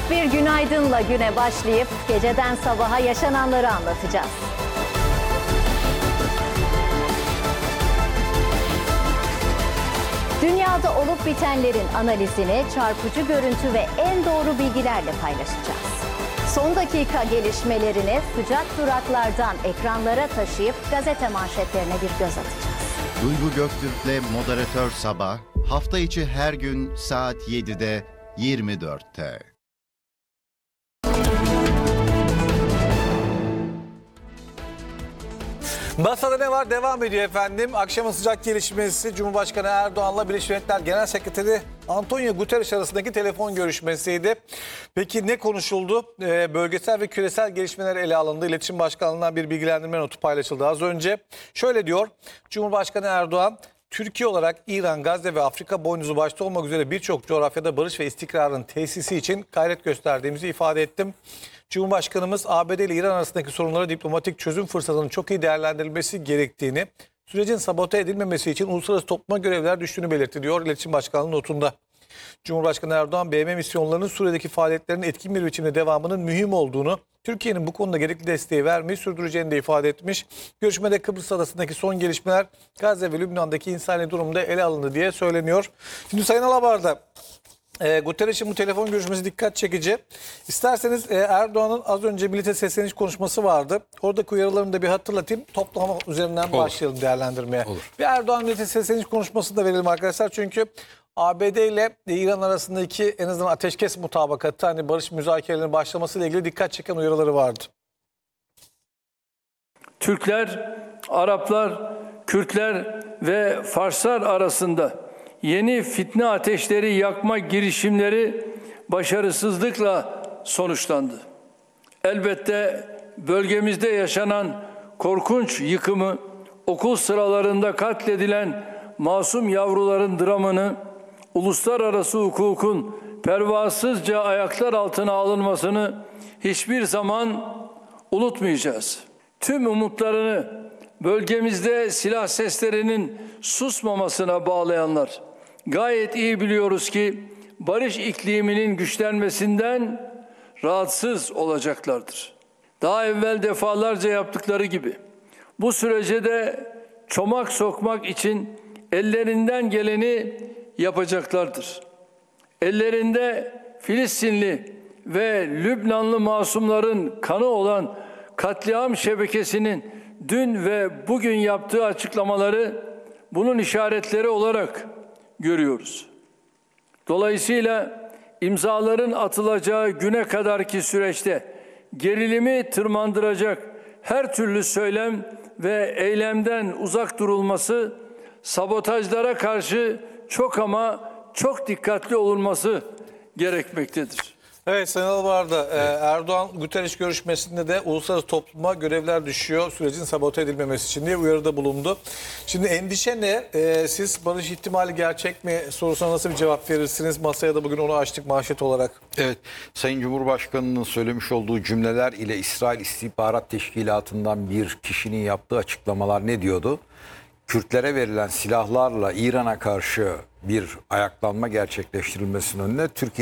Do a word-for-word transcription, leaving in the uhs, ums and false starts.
Bir günaydınla güne başlayıp geceden sabaha yaşananları anlatacağız. Dünyada olup bitenlerin analizini çarpıcı görüntü ve en doğru bilgilerle paylaşacağız. Son dakika gelişmelerini sıcak duraklardan ekranlara taşıyıp gazete manşetlerine bir göz atacağız. Duygu Göktürk'le Moderatör Sabah, hafta içi her gün saat yedide yirmi dörtte. Masada ne var? Devam ediyor efendim. Akşamın sıcak gelişmesi Cumhurbaşkanı Erdoğan'la Birleşmiş Milletler Genel Sekreteri Antonio Guterres arasındaki telefon görüşmesiydi. Peki ne konuşuldu? Ee, bölgesel ve küresel gelişmeler ele alındı. İletişim Başkanlığı'ndan bir bilgilendirme notu paylaşıldı az önce. Şöyle diyor Cumhurbaşkanı Erdoğan, Türkiye olarak İran, Gazze ve Afrika boynuzu başta olmak üzere birçok coğrafyada barış ve istikrarın tesisi için gayret gösterdiğimizi ifade ettim. Cumhurbaşkanımız A B D ile İran arasındaki sorunlara diplomatik çözüm fırsatının çok iyi değerlendirilmesi gerektiğini, sürecin sabote edilmemesi için uluslararası topluma görevler düştüğünü belirtti diyor İletişim Başkanlığı notunda. Cumhurbaşkanı Erdoğan, B M misyonlarının Suriye'deki faaliyetlerinin etkin bir biçimde devamının mühim olduğunu, Türkiye'nin bu konuda gerekli desteği vermeyi sürdüreceğini de ifade etmiş. Görüşmede Kıbrıs Adası'ndaki son gelişmeler, Gazze ve Lübnan'daki insani durumda ele alındı diye söyleniyor. Şimdi Sayın Alabar'da E, Guterres'in bu telefon görüşmesi dikkat çekici. İsterseniz e, Erdoğan'ın az önce millete sesleniş konuşması vardı. Oradaki uyarılarını da bir hatırlatayım. Toplama üzerinden Olur. başlayalım değerlendirmeye. Olur. Bir Erdoğan millete sesleniş konuşmasını da verelim arkadaşlar. Çünkü A B D ile İran arasındaki en azından ateşkes mutabakatı, hani barış müzakerelerinin başlamasıyla ilgili dikkat çeken uyarıları vardı. Türkler, Araplar, Kürtler ve Farslar arasında yeni fitne ateşleri yakma girişimleri başarısızlıkla sonuçlandı. Elbette bölgemizde yaşanan korkunç yıkımı, okul sıralarında katledilen masum yavruların dramını, uluslararası hukukun pervasızca ayaklar altına alınmasını hiçbir zaman unutmayacağız. Tüm umutlarını bölgemizde silah seslerinin susmamasına bağlayanlar, gayet iyi biliyoruz ki barış ikliminin güçlenmesinden rahatsız olacaklardır. Daha evvel defalarca yaptıkları gibi bu sürece de çomak sokmak için ellerinden geleni yapacaklardır. Ellerinde Filistinli ve Lübnanlı masumların kanı olan katliam şebekesinin dün ve bugün yaptığı açıklamaları bunun işaretleri olarak görüyoruz. Dolayısıyla imzaların atılacağı güne kadarki süreçte gerilimi tırmandıracak her türlü söylem ve eylemden uzak durulması, sabotajlara karşı çok ama çok dikkatli olunması gerekmektedir. Evet Sayın Alabar'da e, Erdoğan Guterres görüşmesinde de uluslararası topluma görevler düşüyor sürecin sabote edilmemesi için diye uyarıda bulundu. Şimdi endişe ne? E, siz barış ihtimali gerçek mi sorusuna nasıl bir cevap verirsiniz? Masaya da bugün onu açtık manşet olarak. Evet, Sayın Cumhurbaşkanı'nın söylemiş olduğu cümleler ile İsrail İstihbarat Teşkilatı'ndan bir kişinin yaptığı açıklamalar ne diyordu? Kürtlere verilen silahlarla İran'a karşı bir ayaklanma gerçekleştirilmesinin önüne Türkiye